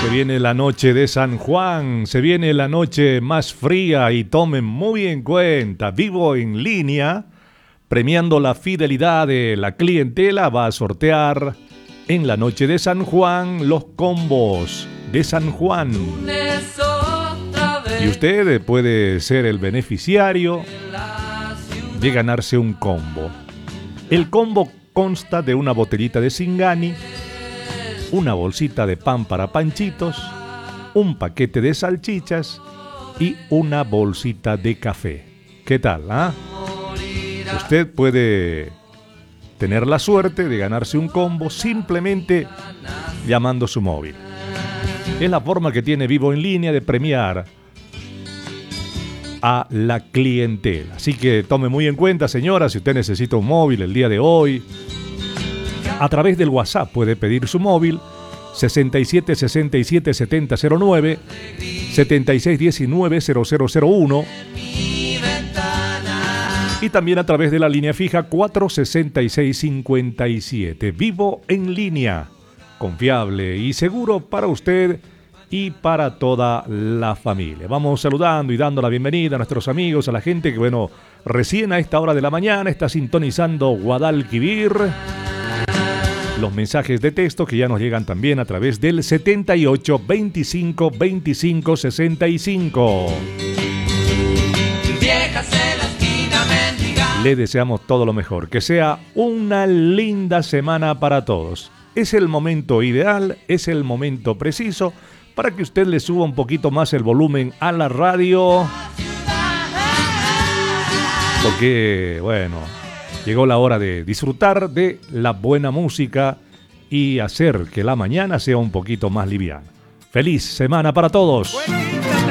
Se viene la noche de San Juan, se viene la noche más fría y tomen muy en cuenta, Vivo en Línea, premiando la fidelidad de la clientela, va a sortear en la noche de San Juan los combos de San Juan. Y usted puede ser el beneficiario de ganarse un combo. El combo consta de una botellita de Singani, una bolsita de pan para panchitos, un paquete de salchichas y una bolsita de café. ¿Qué tal, ah? Usted puede tener la suerte de ganarse un combo simplemente llamando su móvil. Es la forma que tiene Vivo en Línea de premiar a la clientela. Así que tome muy en cuenta, señora, si usted necesita un móvil el día de hoy, a través del WhatsApp puede pedir su móvil 67 67 70 09 76 19 0001 y también a través de la línea fija 466 57. Vivo en Línea, confiable y seguro para usted y para toda la familia. Vamos saludando y dando la bienvenida a nuestros amigos, a la gente que, bueno, recién a esta hora de la mañana está sintonizando Guadalquivir. Los mensajes de texto que ya nos llegan también a través del 78 25 25 65. Le deseamos todo lo mejor, que sea una linda semana para todos. Es el momento ideal, es el momento preciso para que usted le suba un poquito más el volumen a la radio. Porque, bueno, llegó la hora de disfrutar de la buena música y hacer que la mañana sea un poquito más liviana. ¡Feliz semana para todos!